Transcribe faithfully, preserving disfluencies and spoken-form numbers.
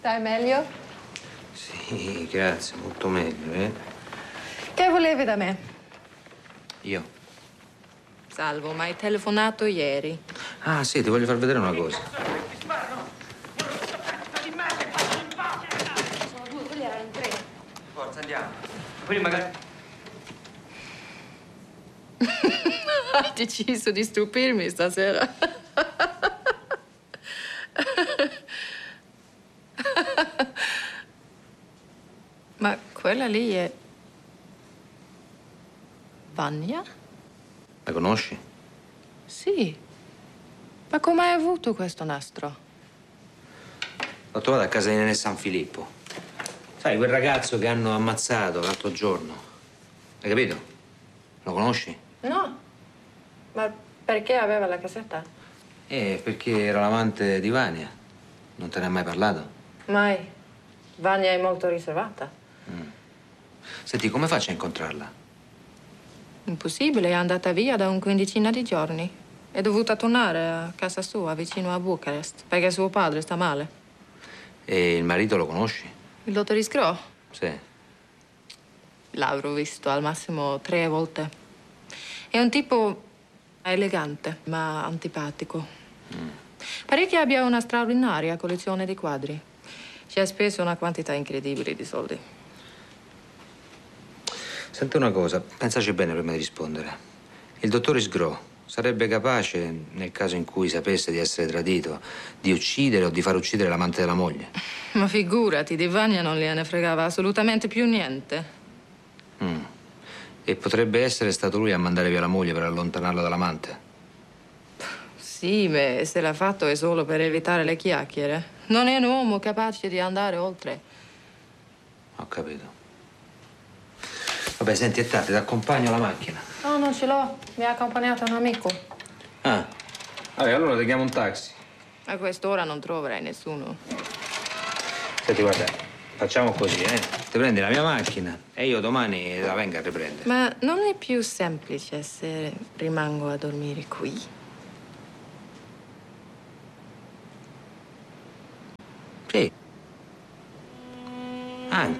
Stai meglio? Sì, grazie, molto meglio, eh? Che volevi da me? Io? Salvo, mi hai telefonato ieri. Ah, sì, ti voglio far vedere una cosa. Sono due, quelli erano in tre. Forza, andiamo. Quelli magari... Hai deciso di stupirmi stasera. Ma quella lì è... Vanya? La conosci? Sì. Ma come hai avuto questo nastro? L'ho trovata a casa di Nene San Filippo. Sai, quel ragazzo che hanno ammazzato l'altro giorno. Hai capito? Lo conosci? No. Ma perché aveva la casetta? Eh, perché era l'amante di Vania. Non te ne ha mai parlato? Mai. Vanya è molto riservata. Mm. Senti, come faccio a incontrarla? Impossibile, è andata via da un quindicina di giorni. È dovuta tornare a casa sua, vicino a Bucarest, perché suo padre sta male. E il marito lo conosci? Il dottor Isgro? Sì. L'avrò visto al massimo tre volte. È un tipo elegante, ma antipatico. Mm. Pare che abbia una straordinaria collezione di quadri. Ci ha speso una quantità incredibile di soldi. Senti una cosa, pensaci bene prima di rispondere. Il dottor Isgro sarebbe capace, nel caso in cui sapesse di essere tradito, di uccidere o di far uccidere l'amante della moglie? Ma figurati, di Vania non gliene fregava assolutamente più niente. Mm. E potrebbe essere stato lui a mandare via la moglie per allontanarla dall'amante? Sì, beh, se l'ha fatto è solo per evitare le chiacchiere. Non è un uomo capace di andare oltre. Ho capito. Vabbè, senti, è tardi, ti accompagno alla macchina. No, non ce l'ho. Mi ha accompagnato un amico. Ah, vabbè, allora ti chiamo un taxi. A quest'ora non troverai nessuno. Senti, guarda, facciamo così, eh. Ti prendi la mia macchina e io domani la vengo a riprendere. Ma non è più semplice se rimango a dormire qui? Sì.